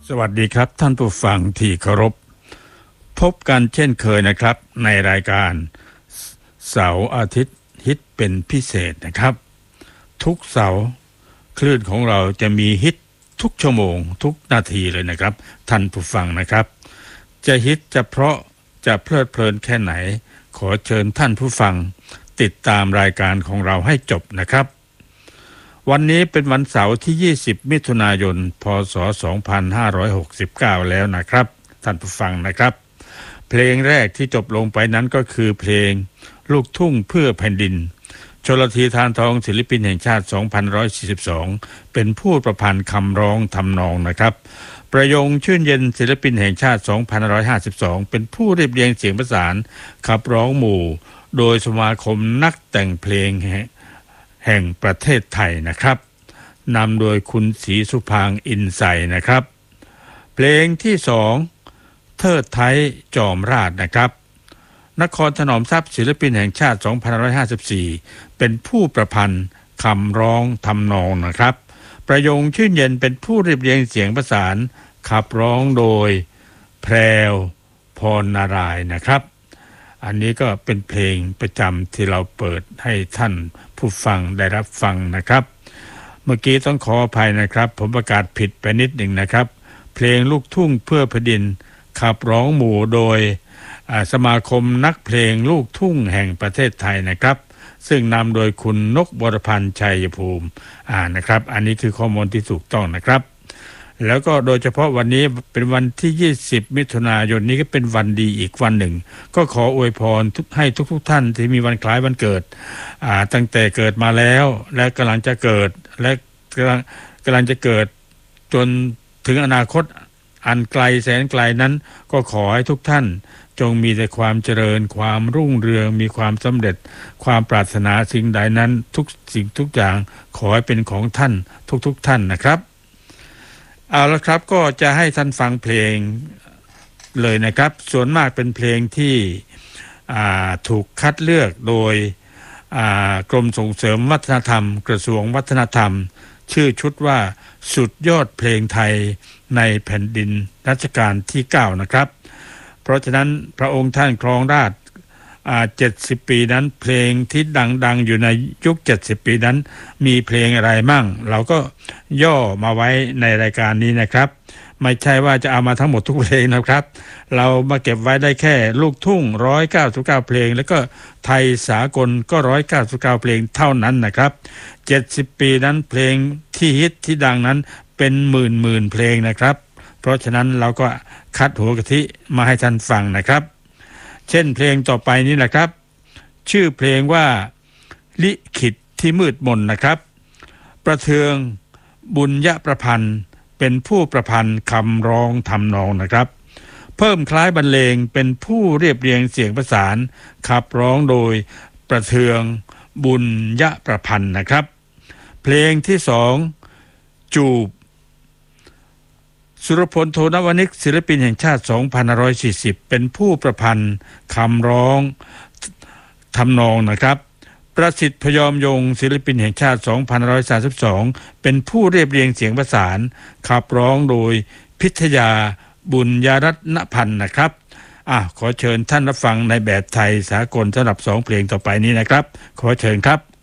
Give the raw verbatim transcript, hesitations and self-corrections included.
สวัสดีครับท่านผู้ฟังที่เคารพพบกันเช่นเคยนะครับในรายการเสาร์อาทิตย์ฮิตเป็นพิเศษนะครับทุกเสาร์คลื่นของเราจะมีฮิตทุกชั่วโมงทุกนาทีเลยนะครับท่านผู้ฟังนะครับจะฮิตจะเพราะจะเพลิดเพลินแค่ไหนขอเชิญท่านผู้ฟังติดตามรายการของเราให้จบนะครับวันนี้เป็นวันเสาร์ที่ยี่สิบมิถุนายนพ.ศ. สองพันห้าร้อยหกสิบเก้าแล้วนะครับท่านผู้ฟังนะครับเพลงแรกที่จบลงไปนั้นก็คือเพลงลูกทุ่งเพื่อแผ่นดินชลธีธารทองศิลปินแห่งชาติสองพันหนึ่งร้อยสี่สิบสองเป็นผู้ประพันธ์คำร้องทำนองนะครับประยงชื่นเย็นศิลปินแห่งชาติสองพันหนึ่งร้อยห้าสิบสองเป็นผู้เรียบเรียงเสียงประสานขับร้องหมู่โดยสมาคมนักแต่งเพลงแห่งประเทศไทยนะครับนำโดยคุณศรีสุพางค์อินไซนะครับเพลงที่สองเทิดไทยจอมราชนะครับนครถนอมทรัพย์ศิลปินแห่งชาติสองพันหนึ่งร้อยห้าสิบสี่เป็นผู้ประพันธ์คำร้องทำนองนะครับประยงชื่นเย็นเป็นผู้เรียบเรียงเสียงประสานขับร้องโดยแพรวพรนารายณ์นะครับอันนี้ก็เป็นเพลงประจำที่เราเปิดให้ท่านผู้ฟังได้รับฟังนะครับเมื่อกี้ต้องขออภัยนะครับผมประกาศผิดไปนิดหนึ่งนะครับเพลงลูกทุ่งเพื่อแผ่นดินขับร้องหมู่โดยสมาคมนักเพลงลูกทุ่งแห่งประเทศไทยนะครับซึ่งนำโดยคุณนกวรพันธ์ชัยภูมิอ่านะครับอันนี้คือข้อมูลที่ถูกต้องนะครับแล้วก็โดยเฉพาะวันนี้เป็นวันที่ยี่สิบมิถุนายนนี้ก็เป็นวันดีอีกวันหนึ่งก็ขออวยพรทุกให้ทุกๆท่านที่มีวันคล้ายวันเกิดอ่าตั้งแต่เกิดมาแล้วและกำลังจะเกิดและกำลังกำลังจะเกิดจนถึงอนาคตอันไกลแสนไกลนั้นก็ขอให้ทุกท่านจงมีแต่ความเจริญความรุ่งเรืองมีความสำเร็จความปรารถนาสิ่งใดนั้นทุกสิ่งทุกอย่างขอให้เป็นของท่านทุกๆท่านนะครับเอาละครับก็จะให้ท่านฟังเพลงเลยนะครับส่วนมากเป็นเพลงที่ถูกคัดเลือกโดยกรมส่งเสริมวัฒนธรรมกระทรวงวัฒนธรรมชื่อชุดว่าสุดยอดเพลงไทยในแผ่นดินรัชกาลที่เก้านะครับเพราะฉะนั้นพระองค์ท่านครองราชย์เจ็ดสิบปีนั้นเพลงที่ดังๆอยู่ในยุคเจ็ดสิบปีนั้นมีเพลงอะไรมั่งเราก็ย่อมาไว้ในรายการนี้นะครับไม่ใช่ว่าจะเอามาทั้งหมดทุกเพลงนะครับเรามาเก็บไว้ได้แค่ลูกทุ่งหนึ่งร้อยเก้าสิบเก้าเพลงแล้วก็ไทยสากลก็หนึ่งร้อยเก้าสิบเก้าเพลงเท่านั้นนะครับเจ็ดสิบปีนั้นเพลงที่ฮิตที่ดังนั้นเป็นหมื่นๆเพลงนะครับเพราะฉะนั้นเราก็คัดหัวกะทิมาให้ท่านฟังนะครับเช่นเพลงต่อไปนี้นะครับชื่อเพลงว่าลิขิตที่มืดมนนะครับประเทืองบุญยประพันธ์เป็นผู้ประพันธ์คำร้องทำนองนะครับเพิ่มคล้ายบรรเลงเป็นผู้เรียบเรียงเสียงประสานขับร้องโดยประเทืองบุญยประพันธ์นะครับเพลงที่สองจูบสุรพลโทนวนิกศิลปินแห่งชาติสองพันห้าร้อยสี่สิบเป็นผู้ประพันธ์คำร้องทำนองนะครับประสิทธิ์พยอมยงศิลปินแห่งชาติสองพันห้าร้อยสามสิบสองเป็นผู้เรียบเรียงเสียงประสานขับร้องโดยพิทยาบุญยรัตนพันธ์นะครับอ่ะขอเชิญท่านรับฟังในแบบไทยสากลสำหรับสองเพลงต่อไปนี้นะครับขอเชิญครับ